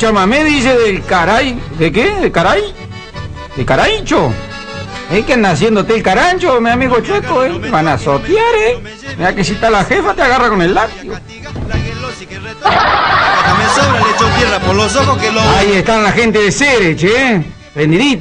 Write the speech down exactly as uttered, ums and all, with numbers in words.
chamamé, dice, del caray. ¿De qué? ¿De caray? ¿De caraicho? ¿Eh? ¿Que anda haciéndote el carancho, mi amigo Chueco? ¿Eh? Van a sotear, ¿eh? Mira que si está la jefa te agarra con el látigo. Me sobra, le echo tierra por los ojos que lo... Ahí están la gente de Cerech, ¿eh? Prendidita.